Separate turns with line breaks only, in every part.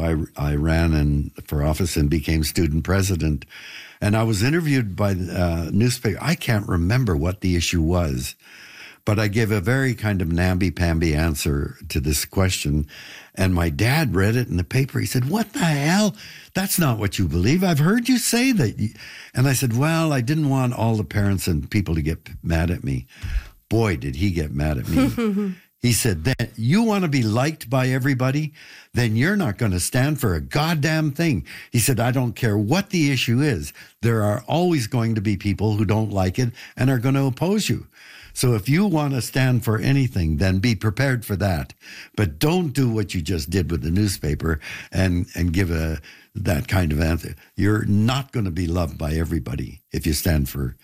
I ran for office and became student president. And I was interviewed by the newspaper. I can't remember what the issue was, but I gave a very kind of namby-pamby answer to this question. And my dad read it in the paper. He said, "What the hell? That's not what you believe. I've heard you say that." And I said, "Well, I didn't want all the parents and people to get mad at me." Boy, did he get mad at me. He said, "Then you want to be liked by everybody? Then you're not going to stand for a goddamn thing." He said, "I don't care what the issue is. There are always going to be people who don't like it and are going to oppose you. So if you want to stand for anything, then be prepared for that. But don't do what you just did with the newspaper and give that kind of answer. You're not going to be loved by everybody if you stand for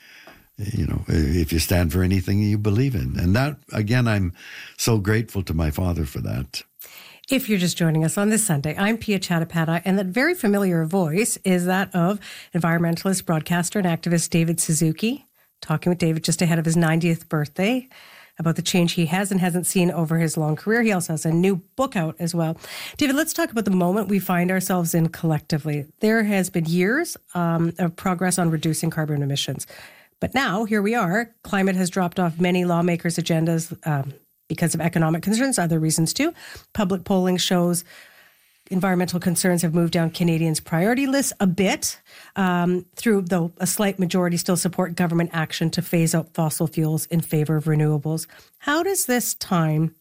if you stand for anything you believe in." And that, again, I'm so grateful to my father for that.
If you're just joining us on this Sunday, I'm Pia Chattopadhyay, and that very familiar voice is that of environmentalist, broadcaster, and activist David Suzuki. Talking with David just ahead of his 90th birthday about the change he has and hasn't seen over his long career. He also has a new book out as well. David, let's talk about the moment we find ourselves in collectively. There has been years of progress on reducing carbon emissions. But now, here we are. Climate has dropped off many lawmakers' agendas because of economic concerns, other reasons too. Public polling shows environmental concerns have moved down Canadians' priority lists a bit, though a slight majority still support government action to phase out fossil fuels in favor of renewables. How does this time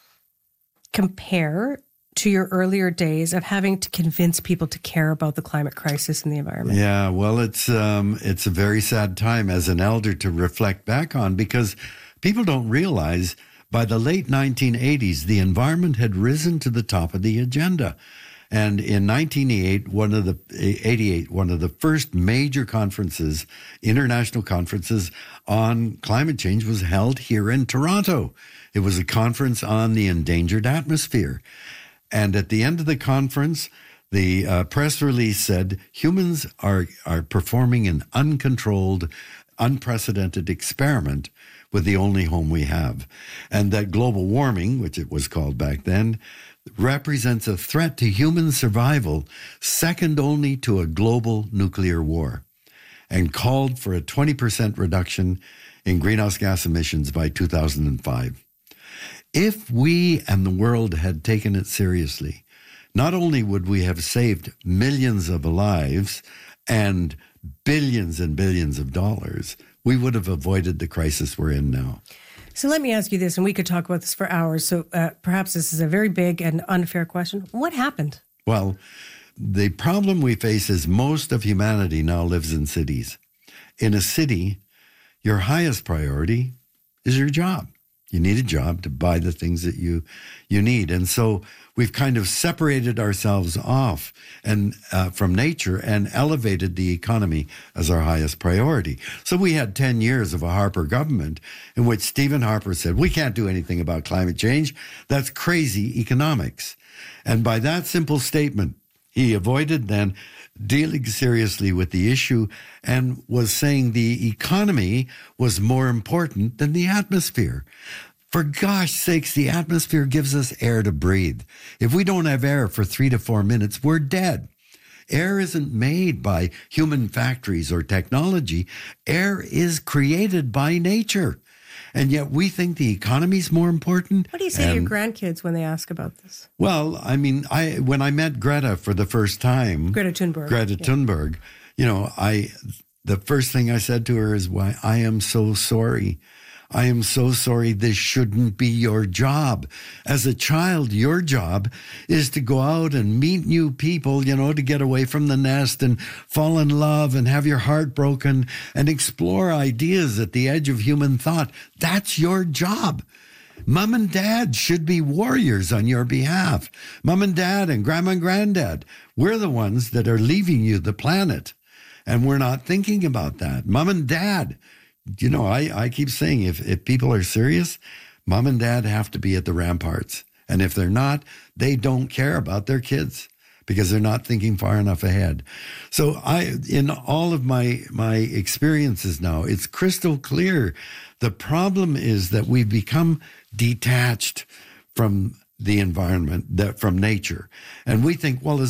compare to your earlier days of having to convince people to care about the climate crisis and the environment?
Yeah, well, it's a very sad time as an elder to reflect back on, because people don't realize by the late 1980s, the environment had risen to the top of the agenda. And in 1988, one of the first major conferences, international conferences on climate change, was held here in Toronto. It was a conference on the endangered atmosphere. And at the end of the conference, the press release said, humans are performing an uncontrolled, unprecedented experiment with the only home we have. And that global warming, which it was called back then, represents a threat to human survival, second only to a global nuclear war, and called for a 20% reduction in greenhouse gas emissions by 2005. If we and the world had taken it seriously, not only would we have saved millions of lives and billions of dollars, we would have avoided the crisis we're in now.
So let me ask you this, and we could talk about this for hours, so perhaps this is a very big and unfair question. What happened?
Well, the problem we face is most of humanity now lives in cities. In a city, your highest priority is your job. You need a job to buy the things that you need. And so we've kind of separated ourselves off and from nature and elevated the economy as our highest priority. So we had 10 years of a Harper government in which Stephen Harper said, we can't do anything about climate change. That's crazy economics. And by that simple statement, he avoided then dealing seriously with the issue and was saying the economy was more important than the atmosphere. For gosh sakes, the atmosphere gives us air to breathe. If we don't have air for 3 to 4 minutes, we're dead. Air isn't made by human factories or technology. Air is created by nature. And yet we think the economy's more important.
What do you say to your grandkids when they ask about this?
Well, I mean, when I met Greta for the first time,
Greta Thunberg,
the first thing I said to her is, "Why, I am so sorry. I am so sorry. This shouldn't be your job. As a child, your job is to go out and meet new people, to get away from the nest and fall in love and have your heart broken and explore ideas at the edge of human thought. That's your job. Mom and dad should be warriors on your behalf. Mom and dad and grandma and granddad, we're the ones that are leaving you the planet. And we're not thinking about that. Mom and dad, I keep saying if people are serious, mom and dad have to be at the ramparts. And if they're not, they don't care about their kids because they're not thinking far enough ahead. So in all of my experiences now, it's crystal clear. The problem is that we've become detached from the environment, from nature. And we think, well,